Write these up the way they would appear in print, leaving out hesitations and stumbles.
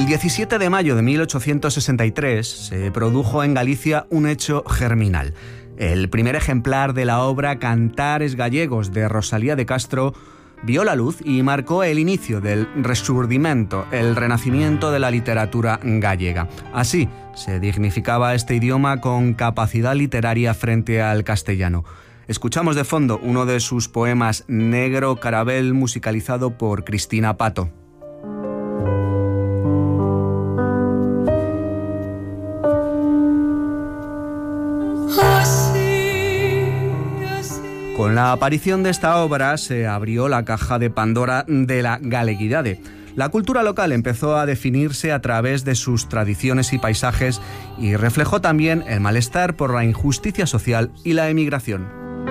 El 17 de mayo de 1863 se produjo en Galicia un hecho germinal. El primer ejemplar de la obra Cantares Gallegos de Rosalía de Castro vio la luz y marcó el inicio del Resurdimento, el renacimiento de la literatura gallega. Así se dignificaba este idioma con capacidad literaria frente al castellano. Escuchamos de fondo uno de sus poemas, Negro Carabel, musicalizado por Cristina Pato. Con la aparición de esta obra se abrió la caja de Pandora de la galeguidade. La cultura local empezó a definirse a través de sus tradiciones y paisajes y reflejó también el malestar por la injusticia social y la emigración.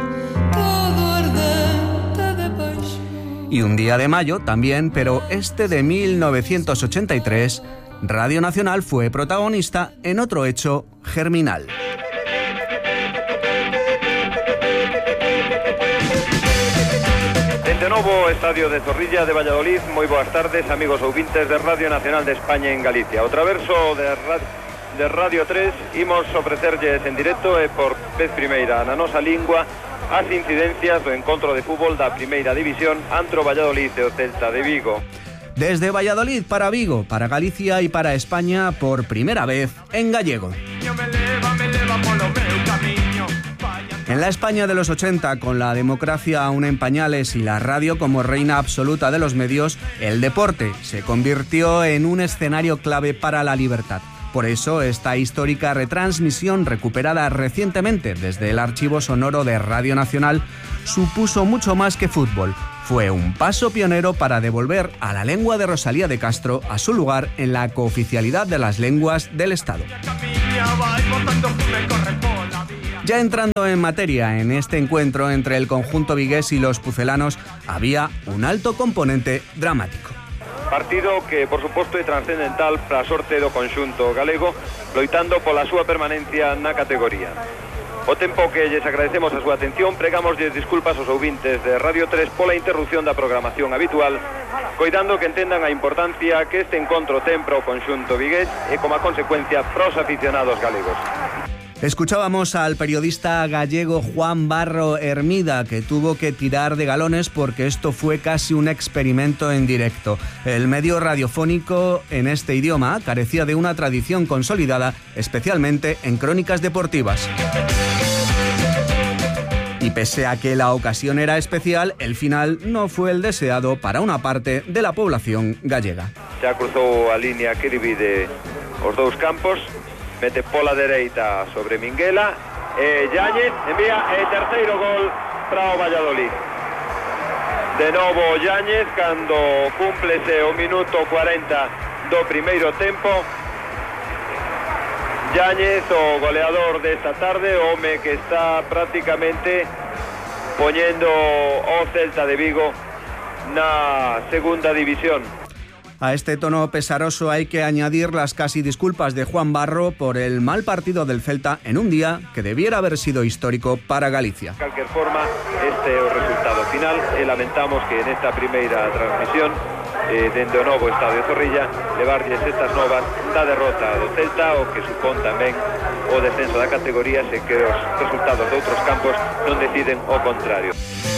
Y un día de mayo también, pero este de 1983, Radio Nacional fue protagonista en otro hecho germinal. De novo Estadio de Zorrilla de Valladolid, moi boas tardes, amigos ouvintes de Radio Nacional de España en Galicia. O traverso de Radio 3 imos ofrecerlles en directo e por vez primeira na nosa lingua as incidencias do encontro de fútbol da Primeira División antro Valladolid e o Celta de Vigo. Desde Valladolid para Vigo, para Galicia y para España, por primera vez en gallego. En la España de los 80, con la democracia aún en pañales y la radio como reina absoluta de los medios, el deporte se convirtió en un escenario clave para la libertad. Por eso, esta histórica retransmisión, recuperada recientemente desde el archivo sonoro de Radio Nacional, supuso mucho más que fútbol. Fue un paso pionero para devolver a la lengua de Rosalía de Castro a su lugar en la cooficialidad de las lenguas del Estado. Ya entrando en materia, en este encuentro entre el conjunto vigués y los pucelanos había un alto componente dramático. Partido que, por suposto, é trascendental para a sorte do conxunto galego, loitando pola súa permanencia na categoría. O tempo que lles agradecemos a súa atención, pregámosles disculpas aos ouvintes de Radio 3 pola interrupción da programación habitual, coidando que entendan a importancia que este encontro ten para o conxunto vigués e, como a consecuencia, para os aficionados galegos. Escuchábamos al periodista gallego Juan Barro Hermida, que tuvo que tirar de galones porque esto fue casi un experimento en directo. El medio radiofónico en este idioma carecía de una tradición consolidada, especialmente en crónicas deportivas. Y pese a que la ocasión era especial, el final no fue el deseado para una parte de la población gallega. Ya cruzou a línea que divide os dous campos, mete pola dereita sobre Minguela e Yáñez envía o terceiro gol para o Valladolid. De novo Yáñez cando cúmplese o minuto 40 do primeiro tempo. Yáñez, o goleador desta tarde, o home que está prácticamente poñendo o Celta de Vigo na segunda división. A este tono pesaroso hay que añadir las casi disculpas de Juan Barro por el mal partido del Celta en un día que debiera haber sido histórico para Galicia. De cualquier forma, este é o resultado final e lamentamos que en esta primeira transmisión dende o novo Estadio Zorrilla levarlles estas novas da derrota do Celta, o que supón tamén o descenso da categoría se que os resultados de outros campos non deciden o contrario.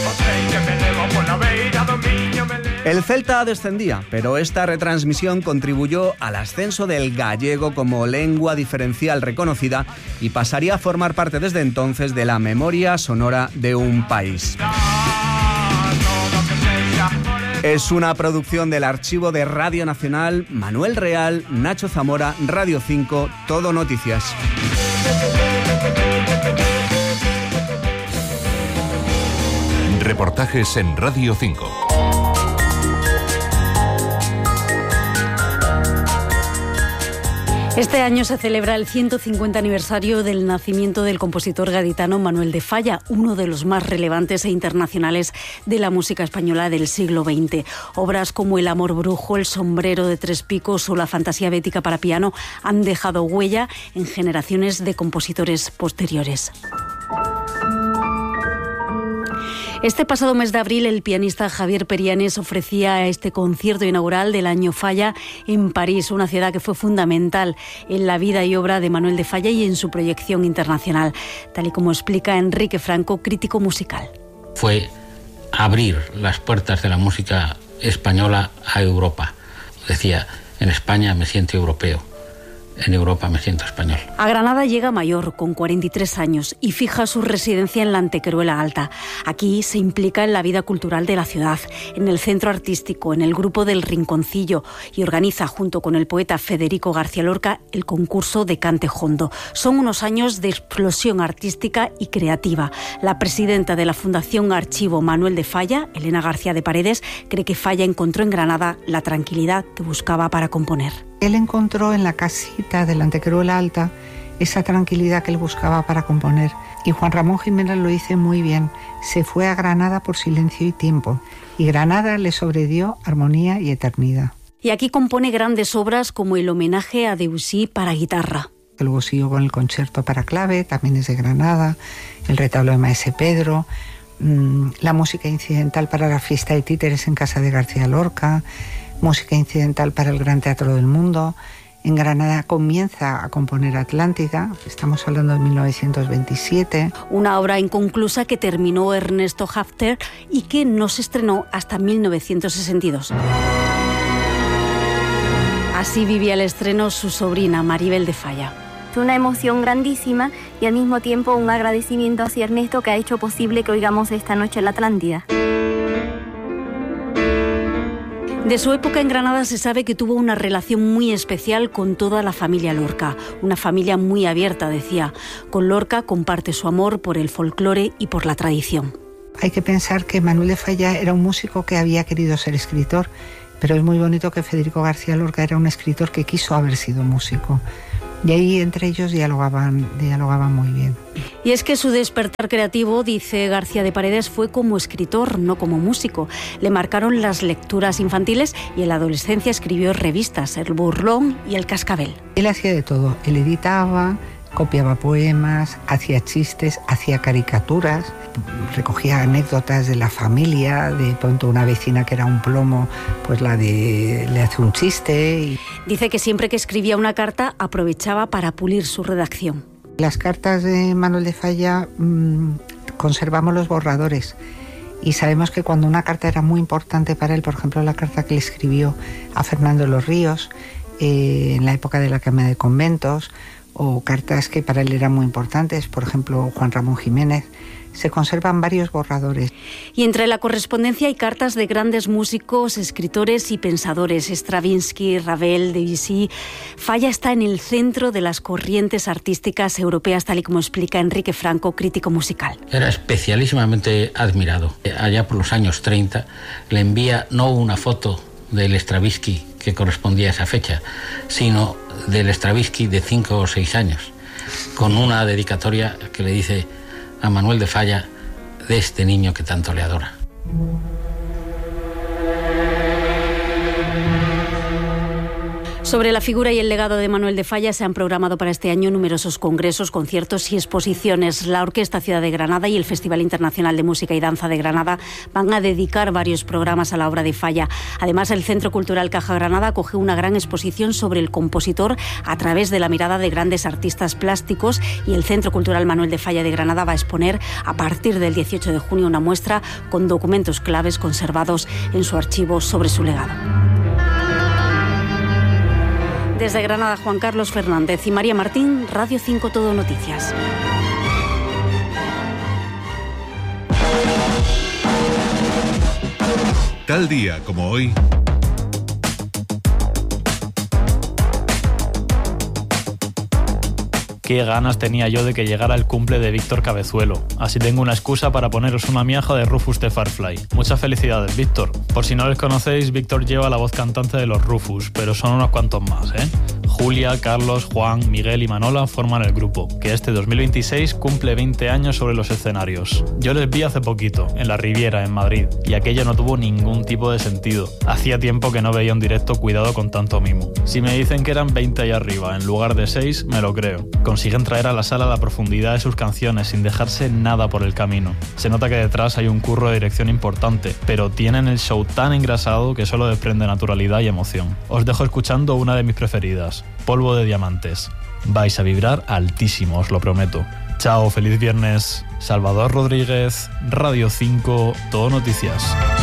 El Celta descendía, pero esta retransmisión contribuyó al ascenso del gallego como lengua diferencial reconocida y pasaría a formar parte desde entonces de la memoria sonora de un país. Es una producción del archivo de Radio Nacional, Manuel Real, Nacho Zamora, Radio 5, Todo Noticias. Reportajes en Radio 5. Este año se celebra el 150 aniversario del nacimiento del compositor gaditano Manuel de Falla, uno de los más relevantes e internacionales de la música española del siglo XX. Obras como El amor brujo, El sombrero de tres picos o La fantasía bética para piano han dejado huella en generaciones de compositores posteriores. Este pasado mes de abril, el pianista Javier Perianes ofrecía este concierto inaugural del Año Falla en París, una ciudad que fue fundamental en la vida y obra de Manuel de Falla y en su proyección internacional, tal y como explica Enrique Franco, crítico musical. Fue abrir las puertas de la música española a Europa. Decía, en España me siento europeo. En Europa me siento español. A Granada llega mayor, con 43 años, y fija su residencia en la Antequeruela Alta. Aquí se implica en la vida cultural de la ciudad, en el centro artístico, en el grupo del Rinconcillo, y organiza, junto con el poeta Federico García Lorca, el concurso de Cante Jondo. Son unos años de explosión artística y creativa. La presidenta de la Fundación Archivo Manuel de Falla, Elena García de Paredes, cree que Falla encontró en Granada la tranquilidad que buscaba para componer. Él encontró en la casita de la Antequeruela Alta esa tranquilidad que él buscaba para componer. Y Juan Ramón Jiménez lo dice muy bien. Se fue a Granada por silencio y tiempo. Y Granada le sobredio armonía y eternidad. Y aquí compone grandes obras como el homenaje a Debussy para guitarra. Luego siguió con el concierto para clave, también es de Granada. El retablo de Maese Pedro. La música incidental para la fiesta de títeres en casa de García Lorca. Música incidental para el Gran Teatro del Mundo. En Granada comienza a componer Atlántida, estamos hablando de 1927. Una obra inconclusa que terminó Ernesto Hafter y que no se estrenó hasta 1962. Así vivía el estreno su sobrina Maribel de Falla. Es una emoción grandísima y al mismo tiempo un agradecimiento hacia Ernesto, que ha hecho posible que oigamos esta noche la Atlántida. De su época en Granada se sabe que tuvo una relación muy especial con toda la familia Lorca, una familia muy abierta, decía. Con Lorca comparte su amor por el folclore y por la tradición. Hay que pensar que Manuel de Falla era un músico que había querido ser escritor, pero es muy bonito que Federico García Lorca era un escritor que quiso haber sido músico. Y ahí entre ellos dialogaban muy bien. Y es que su despertar creativo, dice García de Paredes, fue como escritor, no como músico. Le marcaron las lecturas infantiles y en la adolescencia escribió revistas, El Burlón y El Cascabel. Él hacía de todo. Él editaba, copiaba poemas, hacía chistes, hacía caricaturas, recogía anécdotas de la familia, de pronto una vecina que era un plomo, pues le hace un chiste. Y... Dice que siempre que escribía una carta aprovechaba para pulir su redacción. Las cartas de Manuel de Falla conservamos los borradores y sabemos que cuando una carta era muy importante para él, por ejemplo la carta que le escribió a Fernando de los Ríos en la época de la quema de conventos, o cartas que para él eran muy importantes, por ejemplo Juan Ramón Jiménez, se conservan varios borradores. Y entre la correspondencia hay cartas de grandes músicos, escritores y pensadores, Stravinsky, Ravel, Debussy. Falla está en el centro de las corrientes artísticas europeas, tal y como explica Enrique Franco, crítico musical. Era especialísimamente admirado. Allá por los años 30 le envía no una foto del Stravinsky que correspondía a esa fecha, sino del Stravinsky de 5 o 6 años, con una dedicatoria que le dice a Manuel de Falla, de este niño que tanto le adora. Sobre la figura y el legado de Manuel de Falla se han programado para este año numerosos congresos, conciertos y exposiciones. La Orquesta Ciudad de Granada y el Festival Internacional de Música y Danza de Granada van a dedicar varios programas a la obra de Falla. Además, el Centro Cultural Caja Granada acoge una gran exposición sobre el compositor a través de la mirada de grandes artistas plásticos, y el Centro Cultural Manuel de Falla de Granada va a exponer a partir del 18 de junio una muestra con documentos claves conservados en su archivo sobre su legado. Desde Granada, Juan Carlos Fernández y María Martín, Radio 5 Todo Noticias. Tal día como hoy. Qué ganas tenía yo de que llegara el cumple de Víctor Cabezuelo. Así tengo una excusa para poneros una miaja de Rufus the Firefly. Muchas felicidades, Víctor. Por si no les conocéis, Víctor lleva la voz cantante de los Rufus, pero son unos cuantos más, ¿eh? Julia, Carlos, Juan, Miguel y Manola forman el grupo, que este 2026 cumple 20 años sobre los escenarios. Yo les vi hace poquito, en la Riviera, en Madrid, y aquello no tuvo ningún tipo de sentido. Hacía tiempo que no veía un directo cuidado con tanto mimo. Si me dicen que eran 20 ahí arriba, en lugar de 6, me lo creo. Consiguen traer a la sala la profundidad de sus canciones sin dejarse nada por el camino. Se nota que detrás hay un curro de dirección importante, pero tienen el show tan engrasado que solo desprende naturalidad y emoción. Os dejo escuchando una de mis preferidas, Polvo de Diamantes. Vais a vibrar altísimo, os lo prometo. Chao, feliz viernes. Salvador Rodríguez, Radio 5, Todo Noticias.